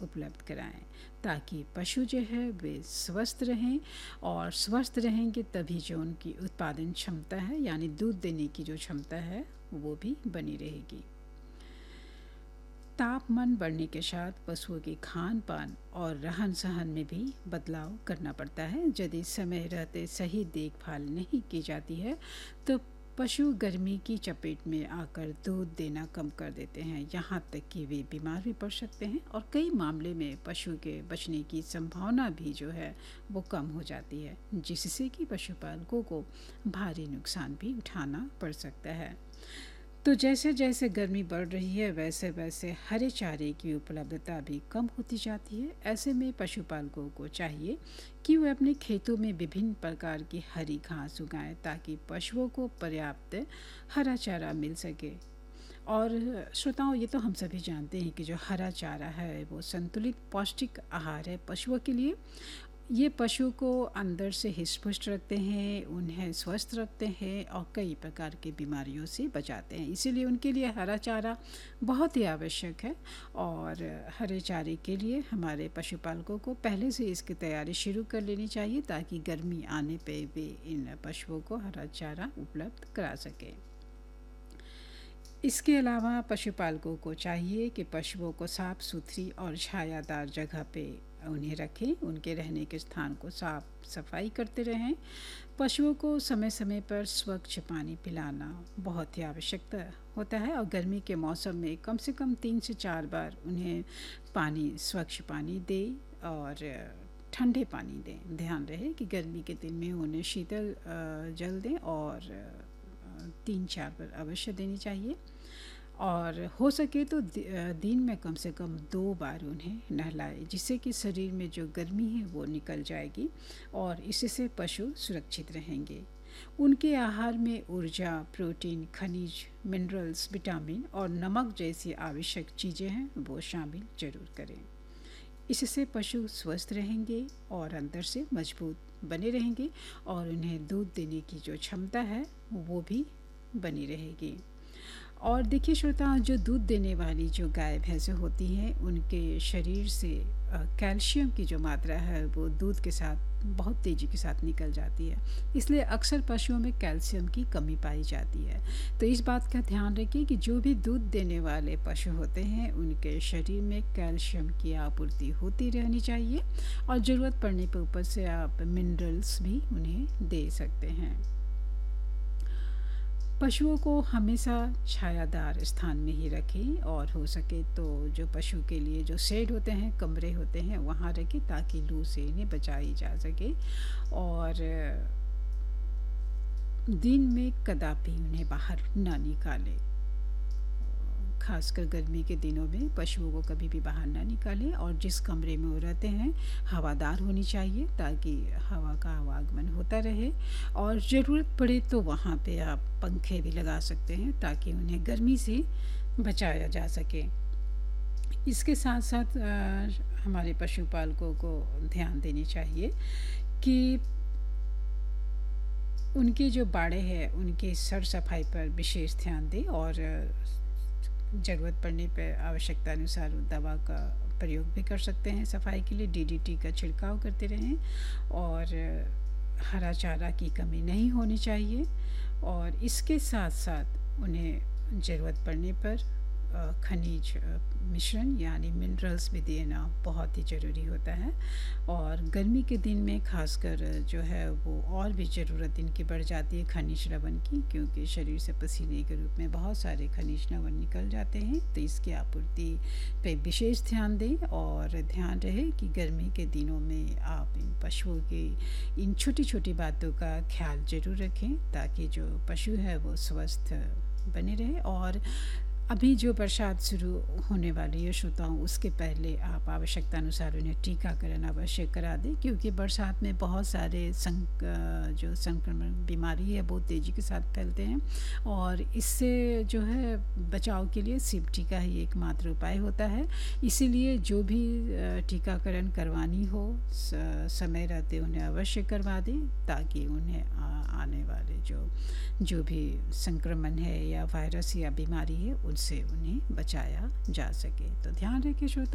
उपलब्ध कराएं ताकि पशु जो है वे स्वस्थ रहें, और स्वस्थ रहेंगे तभी जो उनकी उत्पादन क्षमता है यानी दूध देने की जो क्षमता है वो भी बनी रहेगी। तापमान बढ़ने के साथ पशुओं के खान पान और रहन सहन में भी बदलाव करना पड़ता है। यदि समय रहते सही देखभाल नहीं की जाती है तो पशु गर्मी की चपेट में आकर दूध देना कम कर देते हैं, यहाँ तक कि वे बीमार भी पड़ सकते हैं और कई मामले में पशु के बचने की संभावना भी जो है वो कम हो जाती है, जिससे कि पशुपालकों को भारी नुकसान भी उठाना पड़ सकता है। तो जैसे जैसे गर्मी बढ़ रही है वैसे वैसे हरे चारे की उपलब्धता भी कम होती जाती है। ऐसे में पशुपालकों को चाहिए कि वे अपने खेतों में विभिन्न प्रकार की हरी घास उगाएं ताकि पशुओं को पर्याप्त हरा चारा मिल सके। और श्रोताओं, ये तो हम सभी जानते हैं कि जो हरा चारा है वो संतुलित पौष्टिक आहार है पशुओं के लिए। ये पशु को अंदर से हिष्ट-पुष्ट रखते हैं, उन्हें स्वस्थ रखते हैं और कई प्रकार की बीमारियों से बचाते हैं। इसीलिए उनके लिए हरा चारा बहुत ही आवश्यक है और हरे चारे के लिए हमारे पशुपालकों को पहले से इसकी तैयारी शुरू कर लेनी चाहिए ताकि गर्मी आने पे वे इन पशुओं को हरा चारा उपलब्ध करा सकें। इसके अलावा पशुपालकों को चाहिए कि पशुओं को साफ सुथरी और छायादार जगह पे उन्हें रखें, उनके रहने के स्थान को साफ सफाई करते रहें। पशुओं को समय समय पर स्वच्छ पानी पिलाना बहुत ही आवश्यकता होता है और गर्मी के मौसम में कम से कम 3 से 4 बार उन्हें स्वच्छ पानी दें और ठंडे पानी दें। ध्यान रहे कि गर्मी के दिन में उन्हें शीतल जल दें और 3-4 बार अवश्य देनी चाहिए और हो सके तो दिन में कम से कम 2 बार उन्हें नहलाएं, जिससे कि शरीर में जो गर्मी है वो निकल जाएगी और इससे पशु सुरक्षित रहेंगे। उनके आहार में ऊर्जा, प्रोटीन, खनिज, मिनरल्स, विटामिन और नमक जैसी आवश्यक चीज़ें हैं वो शामिल जरूर करें। इससे पशु स्वस्थ रहेंगे और अंदर से मजबूत बने रहेंगे और उन्हें दूध देने की जो क्षमता है वो भी बनी रहेगी। और देखिए श्रोता, जो दूध देने वाली जो गाय भैंसें होती हैं उनके शरीर से कैल्शियम की जो मात्रा है वो दूध के साथ बहुत तेज़ी के साथ निकल जाती है, इसलिए अक्सर पशुओं में कैल्शियम की कमी पाई जाती है। तो इस बात का ध्यान रखिए कि जो भी दूध देने वाले पशु होते हैं उनके शरीर में कैल्शियम की आपूर्ति होती रहनी चाहिए और ज़रूरत पड़ने पर ऊपर से आप मिनरल्स भी उन्हें दे सकते हैं। पशुओं को हमेशा छायादार स्थान में ही रखें और हो सके तो जो पशु के लिए जो शेड होते हैं, कमरे होते हैं, वहाँ रखें ताकि लू से इन्हें बचाई जा सके और दिन में कदापि उन्हें बाहर ना निकालें। खासकर गर्मी के दिनों में पशुओं को कभी भी बाहर ना निकालें और जिस कमरे में वो रहते हैं हवादार होनी चाहिए ताकि हवा का आवागमन होता रहे और ज़रूरत पड़े तो वहाँ पे आप पंखे भी लगा सकते हैं ताकि उन्हें गर्मी से बचाया जा सके। इसके साथ साथ हमारे पशुपालकों को ध्यान देनी चाहिए कि उनके जो बाड़े हैं उनकी सर सफाई पर विशेष ध्यान दें और ज़रूरत पड़ने पर आवश्यकता अनुसार दवा का प्रयोग भी कर सकते हैं। सफाई के लिए डीडीटी का छिड़काव करते रहें और हरा चारा की कमी नहीं होनी चाहिए और इसके साथ साथ उन्हें ज़रूरत पड़ने पर खनिज मिश्रण यानी मिनरल्स भी देना बहुत ही ज़रूरी होता है और गर्मी के दिन में खासकर जो है वो और भी ज़रूरत इनकी बढ़ जाती है खनिज लवण की, क्योंकि शरीर से पसीने के रूप में बहुत सारे खनिज लवण निकल जाते हैं। तो इसकी आपूर्ति पे विशेष ध्यान दें और ध्यान रहे कि गर्मी के दिनों में आप इन पशुओं की इन छोटी छोटी बातों का ख्याल ज़रूर रखें ताकि जो पशु है वो स्वस्थ बने रहे। और अभी जो बरसात शुरू होने वाली है श्रोताओं, उसके पहले आप आवश्यकता अनुसार उन्हें टीकाकरण अवश्य करा दें, क्योंकि बरसात में बहुत सारे जो संक्रमण बीमारी है बहुत तेज़ी के साथ फैलते हैं और इससे जो है बचाव के लिए सिर्फ टीका ही एकमात्र उपाय होता है। इसीलिए जो भी टीकाकरण करवानी हो समय रहते उन्हें अवश्य करवा दें ताकि उन्हें आने वाले जो भी संक्रमण है या वायरस या बीमारी है उनसे उन्हें बचाया जा सके। तो ध्यान रखिए श्रोता।